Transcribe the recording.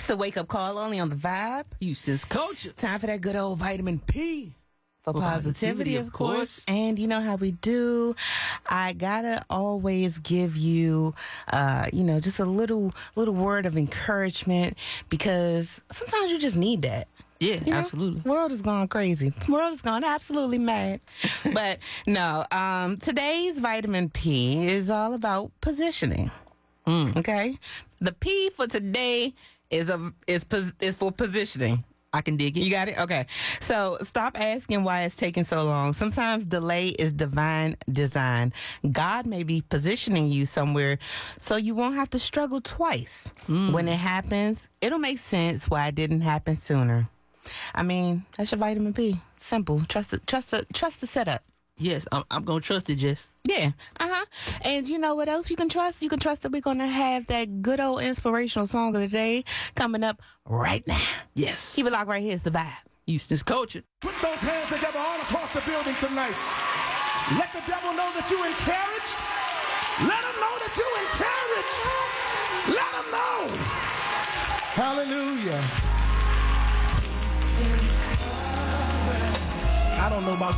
It's a wake-up call only on the Vibe. Houston's Culture. Time for that good old vitamin P. For positivity, of course. And you know how we do. I gotta always give you, just a little word of encouragement, because sometimes you just need that. Yeah, absolutely. The world is gone crazy. The world is gone absolutely mad. But no, today's vitamin P is all about positioning. Okay? The P for today is for positioning. I can dig it. You got it? Okay. So stop asking why it's taking so long. Sometimes delay is divine design. God may be positioning you somewhere so you won't have to struggle twice. When it happens, it'll make sense why it didn't happen sooner. I mean, that's your vitamin P. Simple. Trust the setup. Yes, I'm going to trust it, Jess. Yeah. And you know what else you can trust? You can trust that we're going to have that good old inspirational song of the day coming up right now. Yes. Keep it locked right here. It's the Vibe. Houston's Culture. Put those hands together all across the building tonight. Let the devil know that you're encouraged. Let him know that you're encouraged. Let him know. Hallelujah. I don't know about